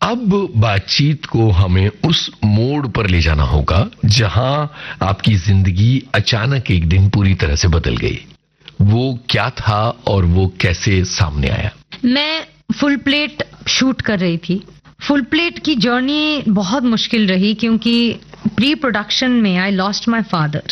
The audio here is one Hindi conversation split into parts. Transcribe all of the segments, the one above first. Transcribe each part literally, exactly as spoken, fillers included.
अब बातचीत को हमें उस मोड़ पर ले जाना होगा जहां आपकी जिंदगी अचानक एक दिन पूरी तरह से बदल गई। वो क्या था और वो कैसे सामने आया? मैं फुल प्लेट शूट कर रही थी। फुल प्लेट की जर्नी बहुत मुश्किल रही क्योंकि प्री प्रोडक्शन में I lost my father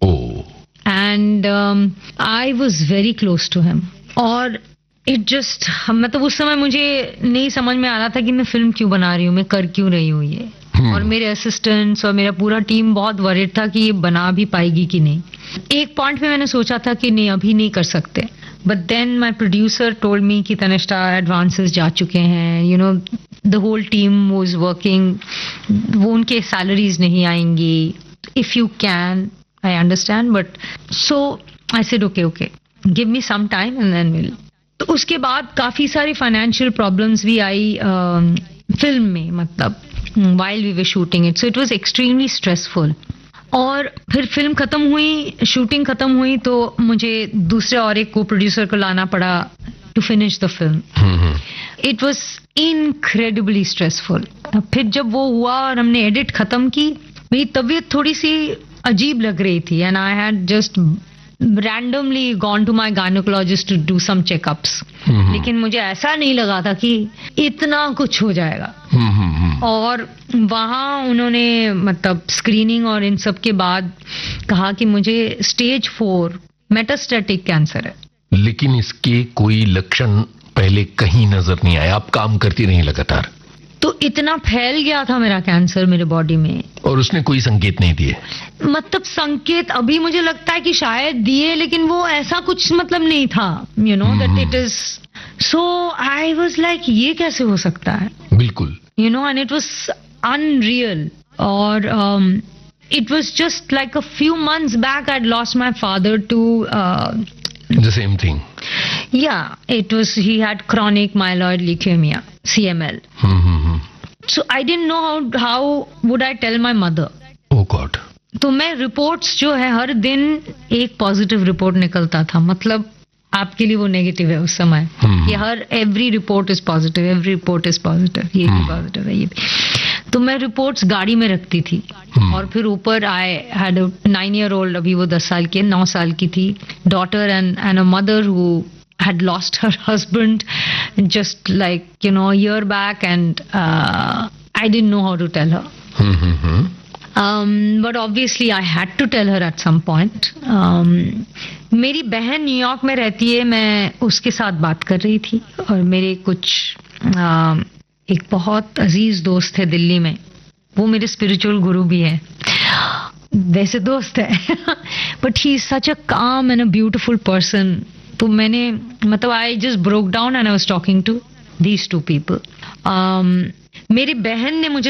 and I was very close to him और इट जस्ट मतलब उस समय मुझे नहीं समझ में आ रहा था कि मैं फिल्म क्यों बना रही हूँ, मैं कर क्यों रही हूँ ये। hmm. और मेरे असिस्टेंट्स और मेरा पूरा टीम बहुत वरीड था कि ये बना भी पाएगी कि नहीं। एक पॉइंट पे मैंने सोचा था कि नहीं अभी नहीं कर सकते, but then my producer told me कि तनिष्ठा एडवांसेस जा चुके हैं, you know the whole team was working, वो उनके सैलरीज नहीं आएंगी, if you can I understand but so I said okay okay give me some time and then will. तो उसके बाद काफी सारी फाइनेंशियल प्रॉब्लम्स भी आई फिल्म uh, में, मतलब while we were shooting it, so it was extremely stressful। और फिर फिल्म खत्म हुई, शूटिंग खत्म हुई तो मुझे दूसरे और एक को प्रोड्यूसर को लाना पड़ा to finish the film. It was incredibly stressful. फिर जब वो हुआ और हमने एडिट खत्म की, मेरी तबीयत थोड़ी सी अजीब लग रही थी and I had just randomly gone to my gynecologist to do some checkups। लेकिन मुझे ऐसा नहीं लगा था कि इतना कुछ हो जाएगा। और वहाँ उन्होंने मतलब स्क्रीनिंग और इन सब के बाद कहा कि मुझे स्टेज फोर मेटास्टेटिक कैंसर है। लेकिन इसके कोई लक्षण पहले कहीं नजर नहीं आया, आप काम करती रही लगातार? तो इतना फैल गया था मेरा कैंसर मेरे बॉडी में। और उसने कोई संकेत नहीं दिए? मतलब संकेत अभी मुझे लगता है कि शायद दिए, लेकिन वो ऐसा कुछ मतलब नहीं था, you know that it is so I was like ये कैसे हो सकता है? बिल्कुल, you know and it was unreal. और it was just like a few months back I had lost my father to the same thing। Yeah, it was, he had chronic myeloid leukemia, C M L। hmm. So I didn't know how how would I tell my mother। Oh God। तो मैं रिपोर्ट्स जो है हर दिन एक पॉजिटिव रिपोर्ट निकलता था, मतलब आपके लिए वो नेगेटिव है उस समय। hmm. ये हर every report is positive, every report is positive, ये भी पॉजिटिव है, ये भी। तो मैं रिपोर्ट्स गाड़ी में रखती थी। hmm. और फिर ऊपर I had nine year old, अभी वो दस साल की, नौ साल की थी, daughter and and a mother who had lost her husband just like you know a year back and uh, I didn't know how to tell her। mm-hmm. um, but obviously I had to tell her at some point। um, मेरी बहन न्यूयॉर्क में रहती है, मैं उसके साथ बात कर रही थी और मेरे कुछ uh, एक बहुत अजीज दोस्त है दिल्ली में, वो मेरे स्पिरिचुअल गुरु भी है, वैसे दोस्त है बट ही इज सच अ काम एंड अ ब्यूटिफुल पर्सन। तो मैंने मतलब I just broke down and I was talking to these two people. मेरी बहन ने मुझे